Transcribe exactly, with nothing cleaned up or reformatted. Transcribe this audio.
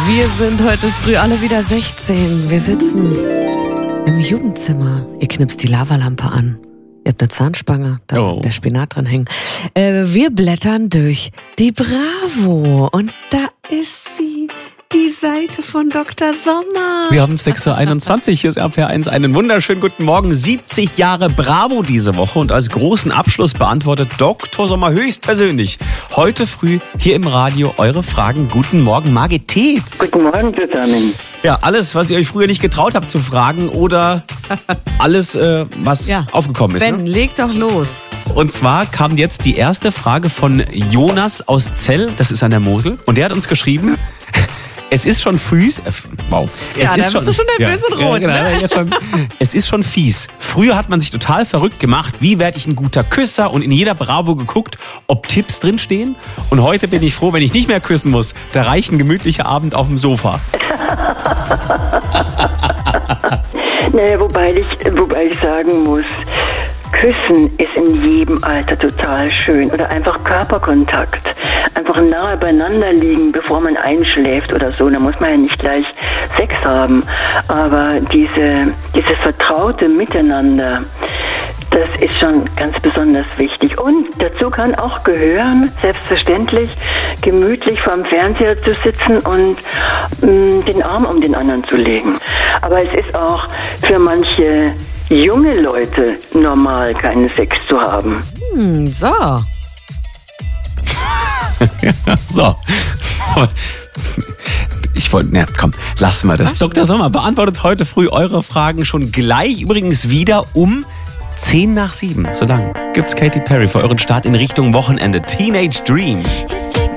Wir sind heute früh alle wieder sechzehn. Wir sitzen im Jugendzimmer. Ihr knipst die Lavalampe an. Ihr habt eine Zahnspange, da oh. der Spinat dran hängen. Äh, wir blättern durch die Bravo. Und da ist sie, die Seite von Doktor Sommer. Wir haben sechs Uhr einundzwanzig, hier ist R P R eins. Einen wunderschönen guten Morgen. siebzig Jahre Bravo diese Woche. Und als großen Abschluss beantwortet Doktor Sommer höchstpersönlich heute früh hier im Radio eure Fragen. Guten Morgen, Margit Tetz. Guten Morgen zusammen. Ja, alles, was ihr euch früher nicht getraut habt zu fragen oder alles, äh, was Ja. aufgekommen ist. Ben, Ne? leg doch los. Und zwar kam jetzt die erste Frage von Jonas aus Zell, das ist an der Mosel. Und der hat uns geschrieben, es ist schon fies. Äh, wow. Es Ja, da ist bist du schon nervös und rot, genau, ne? jetzt schon, es ist schon fies. Früher hat man sich total verrückt gemacht, wie werde ich ein guter Küsser, und in jeder Bravo geguckt, ob Tipps drinstehen. Und heute bin ich froh, wenn ich nicht mehr küssen muss. Da reicht ein gemütlicher Abend auf dem Sofa. Naja, wobei ich, wobei ich sagen muss, Küssen ist in jedem Alter total schön. Oder einfach Körperkontakt. Einfach nahe beieinander liegen, bevor man einschläft oder so. Da muss man ja nicht gleich Sex haben. Aber diese, dieses vertraute Miteinander, das ist schon ganz besonders wichtig. Und dazu kann auch gehören, selbstverständlich, gemütlich vorm Fernseher zu sitzen und mh, den Arm um den anderen zu legen. Aber es ist auch für manche junge Leute normal, keinen Sex zu haben. Hm, so. So. Ich wollte, na komm, lassen wir das. Doktor Sommer beantwortet heute früh eure Fragen schon gleich. Übrigens wieder um zehn nach sieben. So lang gibt's Katy Perry für euren Start in Richtung Wochenende. Teenage Dream.